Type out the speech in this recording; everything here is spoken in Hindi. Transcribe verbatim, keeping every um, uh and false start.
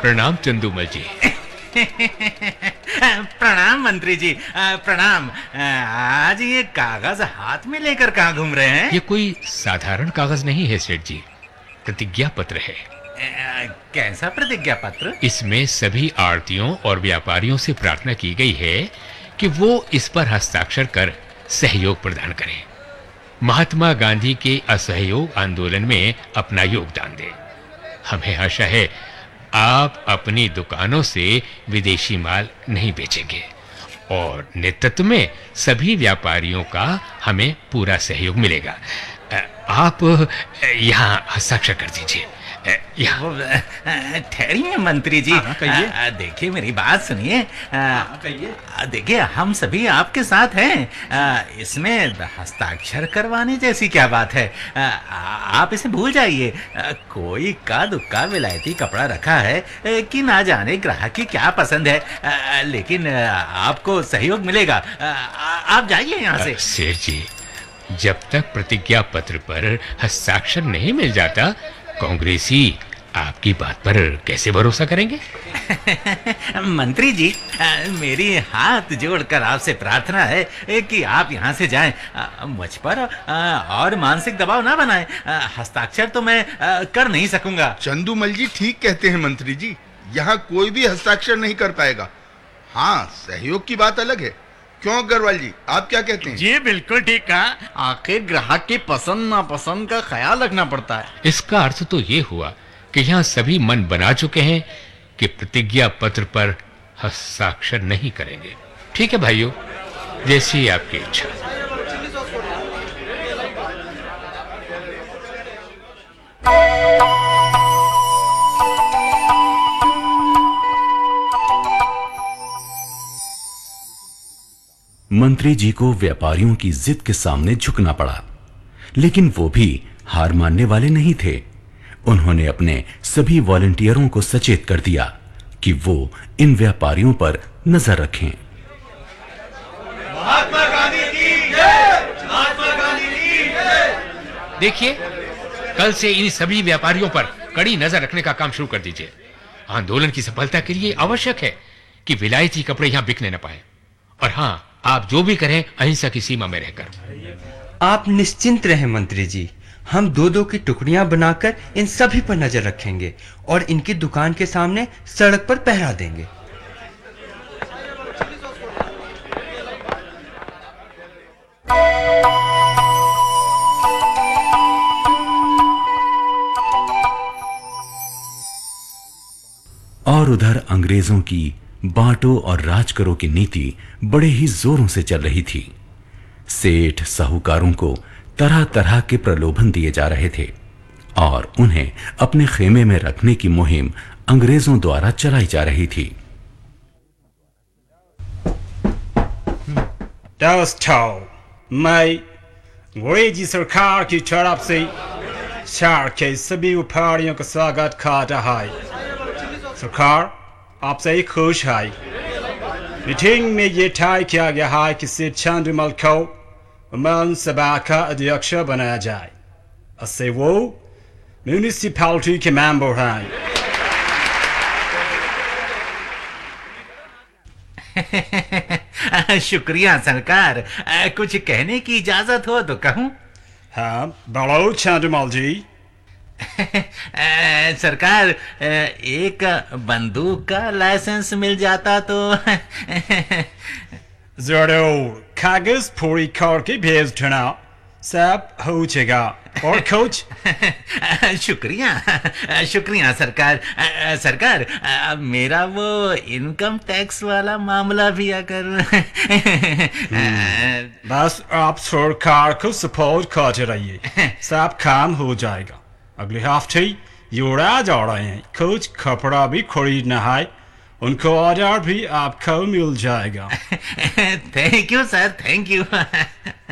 प्रणाम चंदूमल जी। प्रणाम मंत्री जी, प्रणाम। आज ये कागज हाथ में लेकर कहाँ घूम रहे हैं? ये कोई साधारण कागज नहीं है सेठ जी, प्रतिज्ञा पत्र है। कैसा प्रतिज्ञा पत्र? इसमें सभी आढ़तियों और व्यापारियों से प्रार्थना की गई है कि वो इस पर हस्ताक्षर कर सहयोग प्रदान करें, महात्मा गांधी के असहयोग आंदोलन में अपना योगदान दें। हमें आशा है आप अपनी दुकानों से विदेशी माल नहीं बेचेंगे और नेतृत्व में सभी व्यापारियों का हमें पूरा सहयोग मिलेगा। आप यहाँ हस्ताक्षर कर दीजिए। ठहरिए मंत्री जी, देखिए मेरी बात सुनिए। देखिए हम सभी आपके साथ हैं, इसमें हस्ताक्षर करवाने जैसी क्या बात है? आप इसे भूल जाइए। कोई का दुक्का विलायती कपड़ा रखा है कि ना जाने ग्राहक की क्या पसंद है, लेकिन आपको सहयोग मिलेगा। आप जाइए यहाँ से। सेठ जी, जब तक प्रतिज्ञा पत्र पर हस्ताक्षर नहीं मिल जाता, कांग्रेसी आपकी बात पर कैसे भरोसा करेंगे? मंत्री जी, मेरी हाथ जोड़कर आपसे प्रार्थना है कि आप यहाँ से जाएं। मुझ पर और मानसिक दबाव ना बनाएं। हस्ताक्षर तो मैं कर नहीं सकूंगा। चंदूमल जी ठीक कहते हैं मंत्री जी, यहाँ कोई भी हस्ताक्षर नहीं कर पाएगा। हाँ, सहयोग की बात अलग है। क्यों अग्रवाल जी, आप क्या कहते हैं? जी बिल्कुल ठीक कहा। आखिर ग्राहक की पसंद नापसंद का ख्याल रखना पड़ता है। इसका अर्थ तो ये हुआ कि यहाँ सभी मन बना चुके हैं कि प्रतिज्ञा पत्र पर हस्ताक्षर नहीं करेंगे। ठीक है भाइयों, जैसी आपकी इच्छा। मंत्री जी को व्यापारियों की जिद के सामने झुकना पड़ा, लेकिन वो भी हार मानने वाले नहीं थे। उन्होंने अपने सभी वॉलंटियरों को सचेत कर दिया कि वो इन व्यापारियों पर नजर रखें। महात्मा गांधी की जय! महात्मा गांधी की जय! देखिए, कल से इन सभी व्यापारियों पर कड़ी नजर रखने का काम शुरू कर दीजिए। आंदोलन की सफलता के लिए आवश्यक है कि विलायती कपड़े यहां बिकने न पाए। और हां, आप जो भी करें अहिंसा की सीमा में रहकर। आप निश्चिंत रहें मंत्री जी, हम दो दो की टुकड़ियां बनाकर इन सभी पर नजर रखेंगे और इनकी दुकान के सामने सड़क पर पहरा देंगे। और उधर अंग्रेजों की बांटो और राज करो की नीति बड़े ही जोरों से चल रही थी। सेठ साहूकारों को तरह तरह के प्रलोभन दिए जा रहे थे और उन्हें अपने खेमे में रखने की मुहिम अंग्रेजों द्वारा चलाई जा रही थी। दोस्तों, मैं अंग्रेजी सरकार की तरफ से शहर के सभी व्यापारियों का स्वागत करता है। सरकार आपसे खुश है। मीटिंग में ये तय किया गया है कि श्री चंदूमल को अमन सभा का अध्यक्ष बनाया जाए। इससे वो म्यूनिसिपैलिटी के मेंबर हैं। शुक्रिया सरकार। कुछ कहने की इजाजत हो तो कहूं? हाँ, बोलो चंदूमल जी। सरकार, एक बंदूक का लाइसेंस मिल जाता तो। जरूर, कागज पूरी करके भेज देना, सब हो जाएगा। और कुछ? शुक्रिया शुक्रिया सरकार। सरकार, मेरा वो इनकम टैक्स वाला मामला भी अगर। बस आप सरकार को सपोर्ट करते रहिए, सब काम हो जाएगा। अगले हफ्ते युवराज आ रहे हैं, कुछ कपड़ा भी खरीदना है, उनको ऑर्डर भी आपको मिल जाएगा। Thank you sir, thank you.